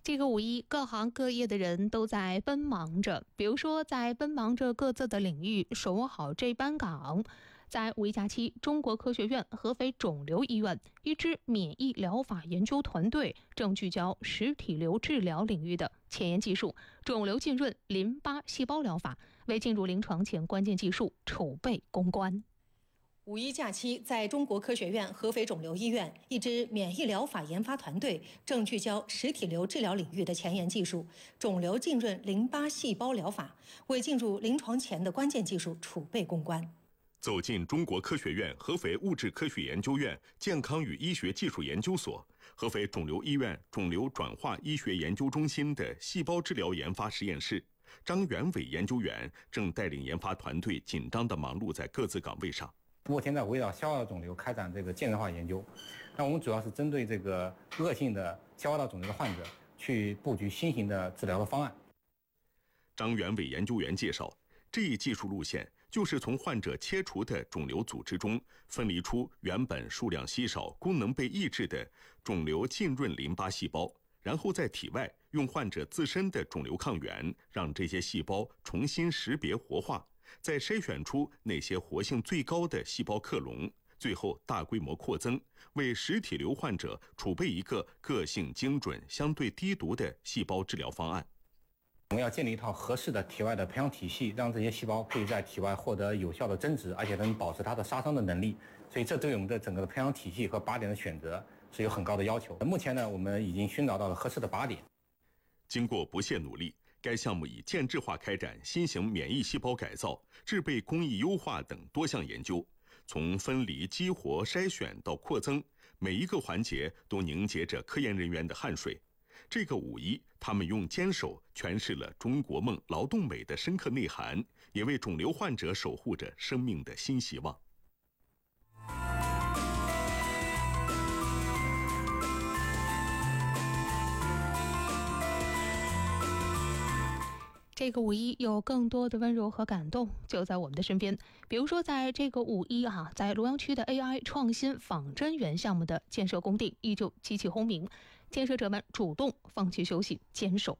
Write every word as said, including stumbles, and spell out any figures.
这个五一，各行各业的人都在奔忙着，比如说在奔忙着各自的领域，手握好这班岗。在五一假期，中国科学院合肥肿瘤医院一支免疫疗法研究团队正聚焦实体瘤治疗领域的前沿技术——肿瘤浸润淋巴细胞疗法，为进入临床前关键技术储备攻关。 五一假期，在中国科学院合肥肿瘤医院，一支免疫疗法研发团队正聚焦实体瘤治疗领域的前沿技术——肿瘤浸润淋巴细胞疗法，为进入临床前的关键技术储备攻关。 走进中国科学院合肥物质科学研究院健康与医学技术研究所、合肥肿瘤医院肿瘤转化医学研究中心的细胞治疗研发实验室，张元伟研究员正带领研发团队紧张地忙碌在各自岗位上。 目前在围绕消化道肿瘤开展这个建设化研究，那我们主要是针对这个恶性的消化道肿瘤的患者去布局新型的治疗的方案。 张元伟研究员介绍，这一技术路线就是从患者切除的肿瘤组织中分离出原本数量稀少、功能被抑制的肿瘤浸润淋巴细胞，然后在体外用患者自身的肿瘤抗原让这些细胞重新识别活化，再筛选出那些活性最高的细胞克隆，最后大规模扩增，为实体瘤患者储备一个个性精准、相对低毒的细胞治疗方案。 我们要建立一套合适的体外的培养体系，让这些细胞可以在体外获得有效的增殖，而且能保持它的杀伤的能力。所以这对我们的整个的培养体系和靶点的选择是有很高的要求。目前呢，我们已经寻找到了合适的靶点。 经过不懈努力，该项目以建制化开展新型免疫细胞改造、制备工艺优化等多项研究，从分离、激活、筛选到扩增，每一个环节都凝结着科研人员的汗水。这个五一，他们用坚守诠释了中国梦、劳动美的深刻内涵，也为肿瘤患者守护着生命的新希望。 这个五一有更多的温柔和感动就在我们的身边，比如说在这个五一啊，在罗阳区的 A I 创新仿真园项目的建设工地依旧机器轰鸣，建设者们主动放弃休息，坚守